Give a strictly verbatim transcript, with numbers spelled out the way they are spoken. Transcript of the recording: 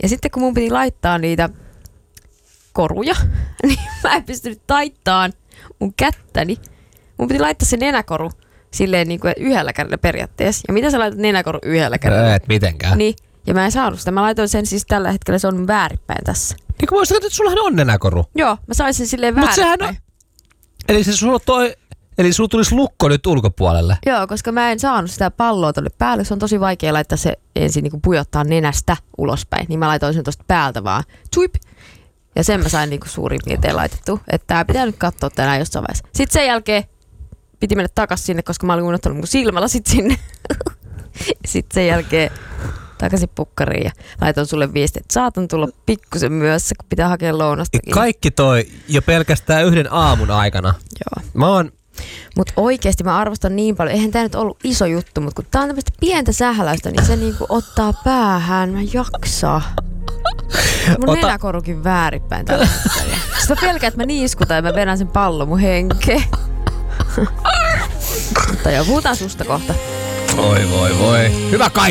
Ja sitten kun mun piti laittaa niitä koruja, niin mä en pystynyt taittamaan mun kättäni. Mun piti laittaa se nenäkoru silleen niin kuin yhdellä kädellä periaatteessa. Ja mitä sä laitat nenäkoru yhdellä kädellä? Et mitenkään. Niin. Ja mä en saanut sitä. Mä laitoin sen siis tällä hetkellä, se on väärinpäin tässä. Niin kun mä olisin, että sullahan on nenäkoru. Joo, mä sain sen silleen Mut väärinpäin. sehän on... Eli se sulla toi... Eli sulla tulisi lukko nyt ulkopuolelle. Joo, koska mä en saanut sitä palloa tuolle päälle. Se on tosi vaikea laittaa se ensin niin kuin pujottaa nenästä ulospäin. Niin mä laitoin sen tosta päältä vaan. Tuip. Ja sen mä sain niin kuin suurin piirtein laitettu. Että tää pitää nyt katsoa tänään jossain vaiheessa. Sitten sen jälkeen piti mennä takas sinne, koska mä olin unohtanut mun silmälasit sinne. Sitten sen jälkeen takaisin pukkariin ja laitoin sulle viesti, että saatan tulla pikkusen myössä, kun pitää hakea lounastakin. Kaikki toi jo pelkästään yhden aamun aikana. Joo. Mä oon... Mut oikeesti mä arvostan niin paljon. Eihän tää nyt ollut iso juttu, mutta kun tää on tämmöistä pientä sähläystä, niin se niinku ottaa päähän. Mä jaksaa. Mun Ota... nenäkorukin väärinpäin tällä hetkellä. Sitten mä pelkään, että mä niiskutan ja mä vedän sen pallon mun henkeen. Mutta joo, puhutaan susta kohta. Voi voi voi. Hyvä kai.